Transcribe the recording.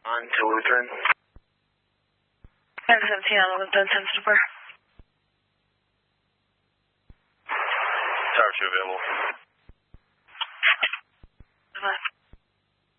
On to Lutheran. 517 on Lutheran, 10 Super. Tower 2 available.